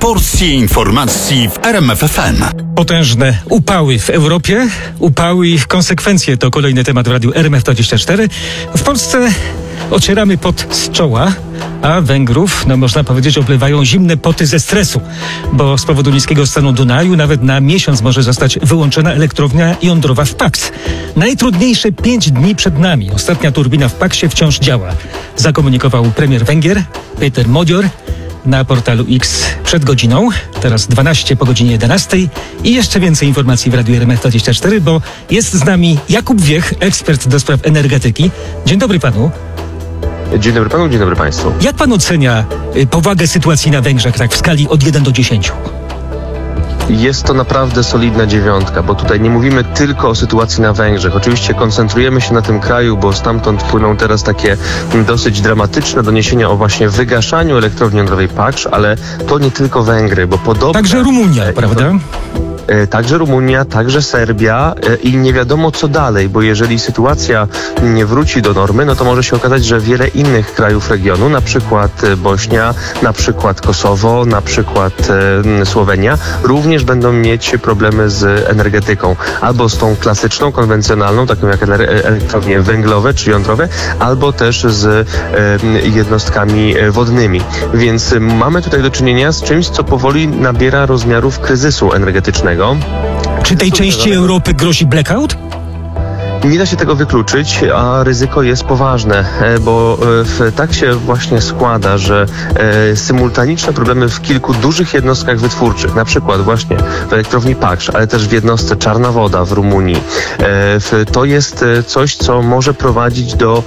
Porcje informacji w RMF FM. Potężne upały w Europie, upały i ich konsekwencje to kolejny temat w Radiu RMF24. W Polsce ocieramy pot z czoła, a Węgrów, można powiedzieć, oblewają zimne poty ze stresu, bo z powodu niskiego stanu Dunaju nawet na miesiąc może zostać wyłączona elektrownia jądrowa w Paks. Najtrudniejsze 5 dni przed nami. Ostatnia turbina w Paksie wciąż działa, zakomunikował premier Węgier Péter Magyar na portalu X przed godziną, teraz 12 po godzinie 11 i jeszcze więcej informacji w Radiu RMF24, bo jest z nami Jakub Wiech, ekspert do spraw energetyki. Dzień dobry panu. Dzień dobry panu, dzień dobry państwu. Jak pan ocenia powagę sytuacji na Węgrzech tak w skali od 1 do 10? Jest to naprawdę solidna 9, bo tutaj nie mówimy tylko o sytuacji na Węgrzech. Oczywiście koncentrujemy się na tym kraju, bo stamtąd płyną teraz takie dosyć dramatyczne doniesienia o właśnie wygaszaniu elektrowni jądrowej Paks, ale to nie tylko Węgry, bo podobnie... Także Rumunia, prawda? Także Rumunia, także Serbia i nie wiadomo co dalej, bo jeżeli sytuacja nie wróci do normy, no to może się okazać, że wiele innych krajów regionu, na przykład Bośnia, na przykład Kosowo, na przykład Słowenia, również będą mieć problemy z energetyką. Albo z tą klasyczną, konwencjonalną, taką jak elektrownie węglowe czy jądrowe, albo też z jednostkami wodnymi. Więc mamy tutaj do czynienia z czymś, co powoli nabiera rozmiarów kryzysu energetycznego. Czy tej części Europy grozi blackout? Nie da się tego wykluczyć, a ryzyko jest poważne, bo tak się właśnie składa, że symultaniczne problemy w kilku dużych jednostkach wytwórczych, na przykład właśnie w elektrowni Paks, ale też w jednostce Czarna Woda w Rumunii, to jest coś, co może prowadzić do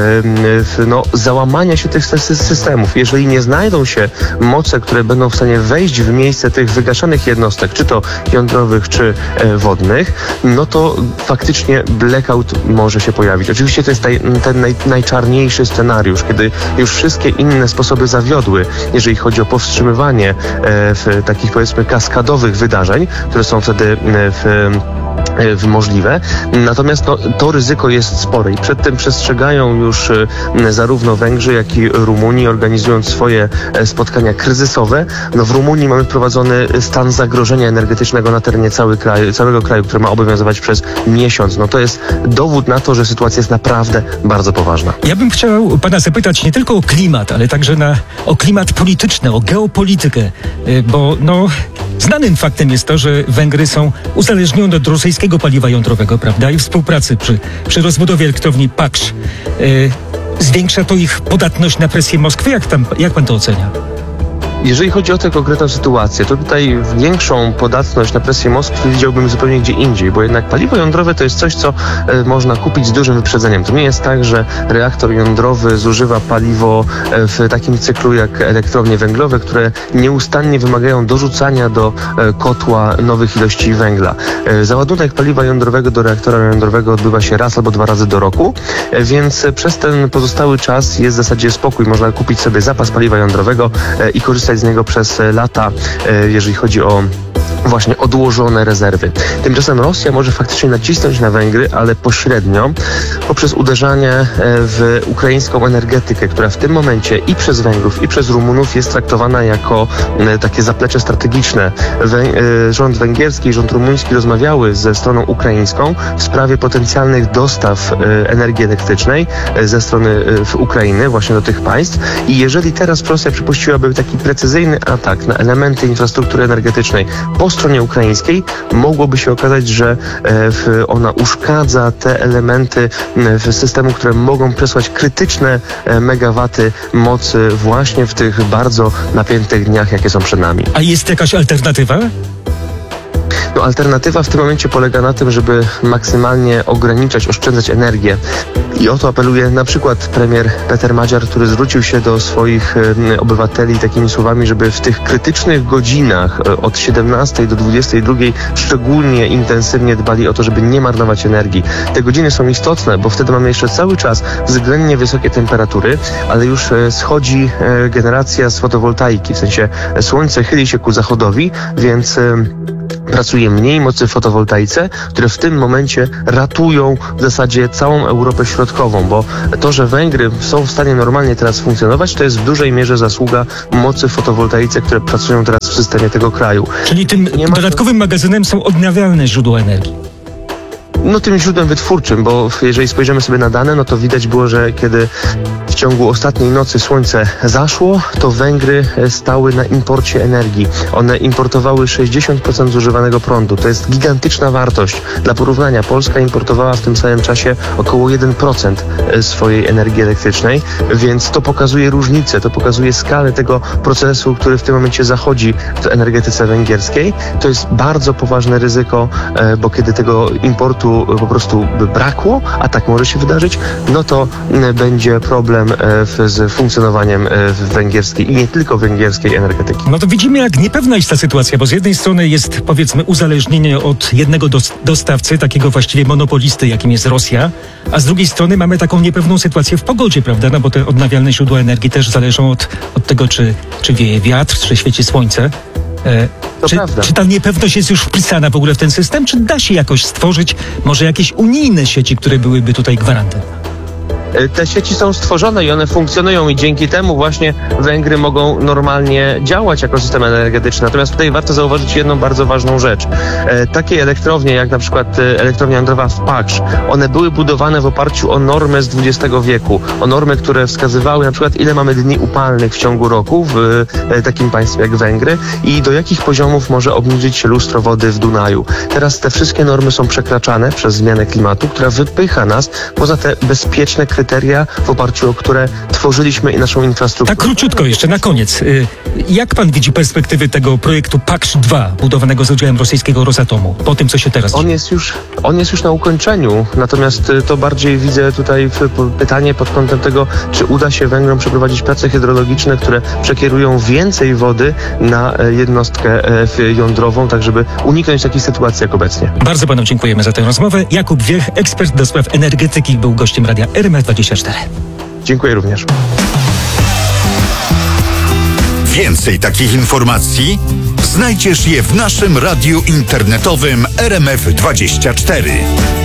załamania się tych systemów. Jeżeli nie znajdą się moce, które będą w stanie wejść w miejsce tych wygaszanych jednostek, czy to jądrowych, czy wodnych, no to faktycznie blackout może się pojawić. Oczywiście to jest ten najczarniejszy scenariusz, kiedy już wszystkie inne sposoby zawiodły, jeżeli chodzi o powstrzymywanie takich, powiedzmy, kaskadowych wydarzeń, które są wtedy możliwe. Natomiast to ryzyko jest spore i przed tym przestrzegają już zarówno Węgrzy, jak i Rumunii, organizując swoje spotkania kryzysowe. W Rumunii mamy wprowadzony stan zagrożenia energetycznego na terenie całego kraju, który ma obowiązywać przez miesiąc. To jest dowód na to, że sytuacja jest naprawdę bardzo poważna. Ja bym chciał pana zapytać nie tylko o klimat, ale także o klimat polityczny, o geopolitykę, bo znanym faktem jest to, że Węgry są uzależnione od rosyjskiego paliwa jądrowego, prawda? I współpracy przy rozbudowie elektrowni Paks. Zwiększa to ich podatność na presję Moskwy? Jak pan to ocenia? Jeżeli chodzi o tę konkretną sytuację, to tutaj większą podatność na presję Moskwy widziałbym zupełnie gdzie indziej, bo jednak paliwo jądrowe to jest coś, co można kupić z dużym wyprzedzeniem. To nie jest tak, że reaktor jądrowy zużywa paliwo w takim cyklu jak elektrownie węglowe, które nieustannie wymagają dorzucania do kotła nowych ilości węgla. Załadunek paliwa jądrowego do reaktora jądrowego odbywa się raz albo 2 razy do roku, więc przez ten pozostały czas jest w zasadzie spokój. Można kupić sobie zapas paliwa jądrowego i korzystać z niego przez lata, jeżeli chodzi o właśnie odłożone rezerwy. Tymczasem Rosja może faktycznie nacisnąć na Węgry, ale pośrednio poprzez uderzanie w ukraińską energetykę, która w tym momencie i przez Węgrów, i przez Rumunów jest traktowana jako takie zaplecze strategiczne. Rząd węgierski i rząd rumuński rozmawiały ze stroną ukraińską w sprawie potencjalnych dostaw energii elektrycznej ze strony Ukrainy właśnie do tych państw i jeżeli teraz Rosja przypuściłaby taki precyzyjny atak na elementy infrastruktury energetycznej po stronie ukraińskiej, mogłoby się okazać, że ona uszkadza te elementy systemu, które mogą przesłać krytyczne megawaty mocy właśnie w tych bardzo napiętych dniach, jakie są przed nami. A jest jakaś alternatywa? Alternatywa w tym momencie polega na tym, żeby maksymalnie ograniczać, oszczędzać energię. I o to apeluje na przykład premier Péter Magyar, który zwrócił się do swoich obywateli takimi słowami, żeby w tych krytycznych godzinach od 17 do 22 szczególnie intensywnie dbali o to, żeby nie marnować energii. Te godziny są istotne, bo wtedy mamy jeszcze cały czas względnie wysokie temperatury, ale już schodzi generacja z fotowoltaiki, w sensie słońce chyli się ku zachodowi, więc pracuje mniej mocy w fotowoltaice, które w tym momencie ratują w zasadzie całą Europę Środkową, bo to, że Węgry są w stanie normalnie teraz funkcjonować, to jest w dużej mierze zasługa mocy w fotowoltaice, które pracują teraz w systemie tego kraju. Czyli tym dodatkowym magazynem są odnawialne źródła energii. No tym źródłem wytwórczym, bo jeżeli spojrzymy sobie na dane, no to widać było, że kiedy w ciągu ostatniej nocy słońce zaszło, to Węgry stały na imporcie energii. One importowały 60% zużywanego prądu. To jest gigantyczna wartość. Dla porównania Polska importowała w tym samym czasie około 1% swojej energii elektrycznej, więc to pokazuje różnicę, to pokazuje skalę tego procesu, który w tym momencie zachodzi w energetyce węgierskiej. To jest bardzo poważne ryzyko, bo kiedy tego importu po prostu by brakło, a tak może się wydarzyć, no to będzie problem z funkcjonowaniem węgierskiej i nie tylko węgierskiej energetyki. No to widzimy, jak niepewna jest ta sytuacja, bo z jednej strony jest, powiedzmy, uzależnienie od jednego dostawcy, takiego właściwie monopolisty, jakim jest Rosja, a z drugiej strony mamy taką niepewną sytuację w pogodzie, prawda? No bo te odnawialne źródła energii też zależą od tego, czy wieje wiatr, czy świeci słońce. Czy ta niepewność jest już wpisana w ogóle w ten system, czy da się jakoś stworzyć może jakieś unijne sieci, które byłyby tutaj gwarantem? Te sieci są stworzone i one funkcjonują i dzięki temu właśnie Węgry mogą normalnie działać jako system energetyczny. Natomiast tutaj warto zauważyć jedną bardzo ważną rzecz. Takie elektrownie jak na przykład elektrownia jądrowa w Paksz, one były budowane w oparciu o normy z XX wieku. O normy, które wskazywały na przykład ile mamy dni upalnych w ciągu roku w takim państwie jak Węgry i do jakich poziomów może obniżyć się lustro wody w Dunaju. Teraz te wszystkie normy są przekraczane przez zmianę klimatu, która wypycha nas poza te bezpieczne kryteria, w oparciu o które tworzyliśmy i naszą infrastrukturę. Tak króciutko jeszcze na koniec. Jak pan widzi perspektywy tego projektu Paksz 2, budowanego z udziałem rosyjskiego Rosatomu, po tym, co się teraz dzieje? On jest już na ukończeniu, natomiast to bardziej widzę tutaj pytanie pod kątem tego, czy uda się Węgrom przeprowadzić prace hydrologiczne, które przekierują więcej wody na jednostkę jądrową, tak żeby uniknąć takich sytuacji jak obecnie. Bardzo panu dziękujemy za tę rozmowę. Jakub Wiech, ekspert do spraw energetyki, był gościem radia RMF24. Dziękuję również. Więcej takich informacji znajdziesz je w naszym radiu internetowym RMF24.